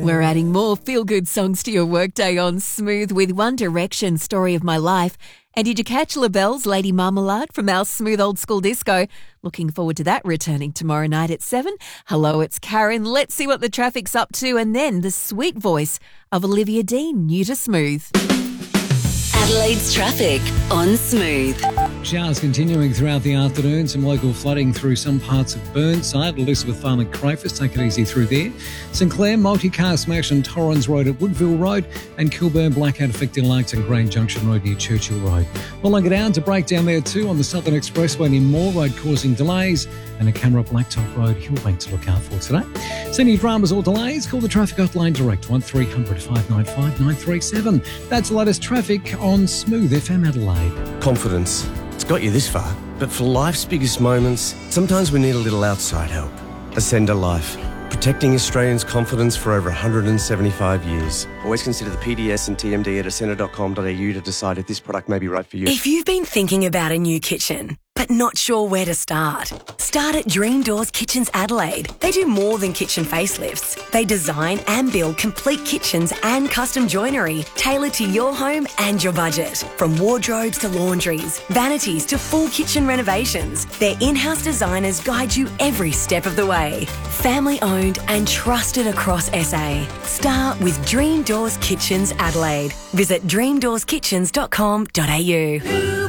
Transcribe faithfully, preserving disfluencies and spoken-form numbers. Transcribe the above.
We're adding more feel-good songs to your workday on Smooth with One Direction, Story of My Life. And did you catch LaBelle's Lady Marmalade from our Smooth Old School Disco? Looking forward to that returning tomorrow night at seven. Hello, it's Karen. Let's see what the traffic's up to. And then the sweet voice of Olivia Dean, new to Smooth. Adelaide's traffic on Smooth. Showers continuing throughout the afternoon. Some local flooding through some parts of Burnside. Elizabeth Farm and Crayford, take it easy through there. St Clair, multi-car smash on Torrens Road at Woodville Road, and Kilburn blackout affecting Langton Grange Junction Road near Churchill Road. Well, longer down to break down there too on the Southern Expressway near Moore Road, causing delays, and a camera Blacktop Road, Hillbank to look out for today. So any dramas or delays, call the traffic hotline direct one three hundred five nine five nine three seven. That's the latest traffic on Smooth F M Adelaide. Confidence. It's got you this far, but for life's biggest moments, sometimes we need a little outside help. Ascender Life. Protecting Australians' confidence for over one hundred seventy-five years. Always consider the P D S and T M D at ascender dot com dot a u to decide if this product may be right for you. If you've been thinking about a new kitchen, but not sure where to start, start at Dream Doors Kitchens Adelaide. They do more than kitchen facelifts. They design and build complete kitchens and custom joinery tailored to your home and your budget. From wardrobes to laundries, vanities to full kitchen renovations, their in-house designers guide you every step of the way. Family owned and trusted across S A. Start with Dream Doors Kitchens Adelaide. Visit dream doors kitchens dot com dot a u.